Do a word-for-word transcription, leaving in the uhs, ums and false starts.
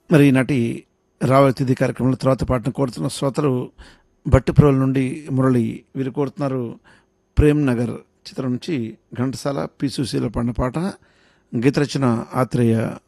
మరి ఈనాటి రావల తిథి కార్యక్రమంలో తర్వాత పాటను కోరుతున్న శ్రోతలు భట్టిప్రోల నుండి మురళి. వీరు కోరుతున్నారు ప్రేమ్ నగర్ చిత్రం నుంచి ఘంటసాల పి సుశీల పాడిన పాట. గీత రచన ఆత్రేయ.